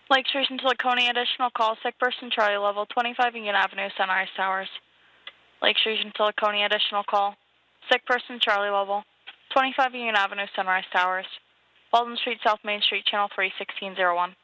Lake Station to Laconia, additional call, sick person, Charlie level, 25 Union Avenue, Sunrise Towers. Lake Station to Laconia, additional call, sick person, Charlie level, 25 Union Avenue, Sunrise Towers. Walden Street, South Main Street, channel 3, 1601.